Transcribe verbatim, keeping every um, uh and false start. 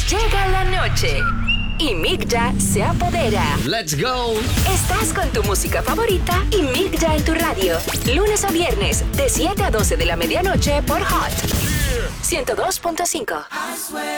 Llega la noche y Migda se apodera. ¡Let's go! Estás con tu música favorita y Migda en tu radio. Lunes a viernes, de siete a doce de la medianoche por Hot ciento dos punto cinco.